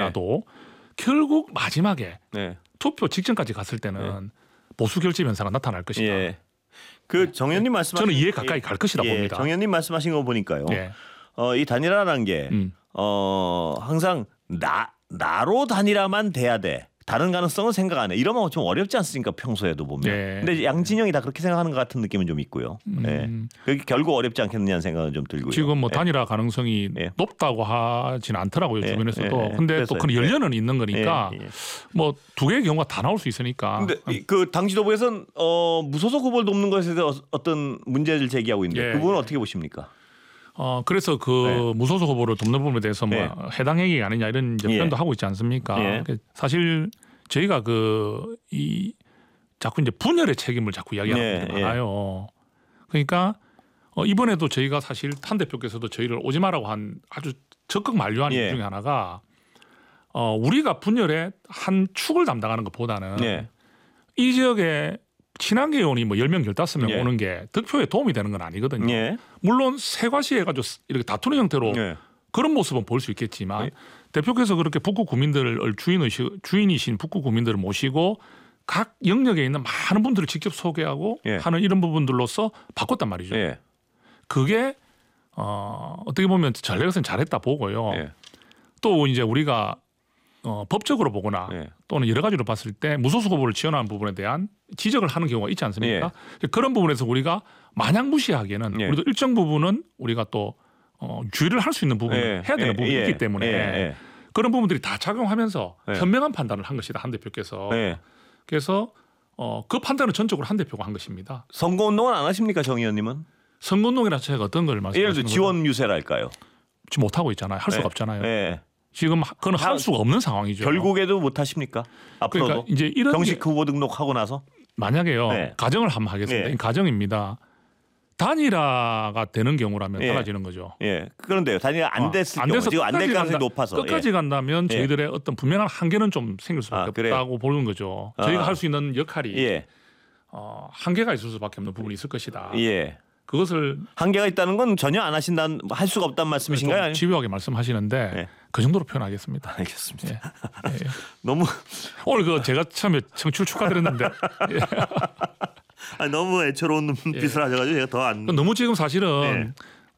하더라도 결국 마지막에 네. 투표 직전까지 갔을 때는 보수 결집 현상이 나타날 것이다. 예. 그 정 의원님 말씀하신 저는 이해 가까이 갈 것이다 봅니다. 정 의원님 말씀하신 거 보니까요. 이 단일화라는 게 항상 나로 단일화만 돼야 돼. 다른 가능성은 생각 안 해. 이러면 좀 어렵지 않습니까? 평소에도 보면. 근데 양진영이 다 그렇게 생각하는 것 같은 느낌은 좀 있고요. 그게 결국 어렵지 않겠느냐는 생각은 좀 들고요. 지금 뭐 단일화 가능성이 높다고 하지는 않더라고요. 주변에서도. 근데 또 그런 연련은 있는 거니까 뭐 두 개의 경우가 다 나올 수 있으니까. 근데 그 당 지도부에서는 무소속 후보를 돕는 것에 대해서 어떤 문제를 제기하고 있는데 그 부분은 어떻게 보십니까? 그래서 그 무소속 후보를 돕는 부분에 대해서 뭐 해당 행위가 아니냐 이런 이제 표현도 하고 있지 않습니까? 사실 저희가 자꾸 이제 분열의 책임을 자꾸 이야기하는 게 많아요. 그러니까 이번에도 저희가 사실 탄 대표께서도 저희를 오지 마라고 한 아주 적극 만류한 이유 중에 하나가 우리가 분열의 한 축을 담당하는 것보다는 이 지역에 친한계 의원이 뭐 10명, 15명 오는 게 득표에 도움이 되는 건 아니거든요. 물론 세과시 해가지고 이렇게 다투는 형태로 그런 모습은 볼 수 있겠지만 대표께서 그렇게 북구 구민들을 주인이신 북구 구민들을 모시고 각 영역에 있는 많은 분들을 직접 소개하고 하는 이런 부분들로서 바꿨단 말이죠. 그게 어떻게 보면 전략에서는 잘했다 보고요. 또 이제 우리가 법적으로 보거나 또는 여러 가지로 봤을 때 무소속 후보를 지원하는 부분에 대한 지적을 하는 경우가 있지 않습니까? 그런 부분에서 우리가 마냥 무시하기에는 우리도 일정 부분은 우리가 또 주의를 할 수 있는 부분을 해야 되는 부분이 있기 때문에 그런 부분들이 다 작용하면서 현명한 판단을 한 것이다. 한 대표께서. 그래서 그 판단은 전적으로 한 대표가 한 것입니다. 선거운동은 안 하십니까? 정 의원님은? 선거운동이라는 제가 어떤 걸 말씀하시는 예를 들어 지원 유세랄까요? 지금 못하고 있잖아요. 할 수가 없잖아요. 지금 그건 할 수가 없는 상황이죠. 결국에도 못 하십니까? 앞으로도 그러니까 이제 이런 정식 후보 등록하고 나서 만약에요. 가정을 한번 하겠습니다. 가정입니다. 단일화가 되는 경우라면 달라지는 거죠. 그런데요. 단일화 안 됐을 경우 지금 안 될 가능성이 높아서 끝까지 간다면 저희들의 어떤 분명한 한계는 좀 생길 수밖에 없다고 보는 거죠. 저희가 할 수 있는 역할이 한계가 있을 수밖에 없는 부분이 있을 것이다. 그것을 한계가 있다는 건 전혀 안 하신다는 할 수가 없다는 말씀이신가요? 집요하게 말씀하시는데 그 정도로 표현하겠습니다. 알겠습니다. 너무 오늘 제가 처음에 청출 축하드렸는데 너무 애처로운 눈빛을 하셔가지고 제가 더 안. 너무 지금 사실은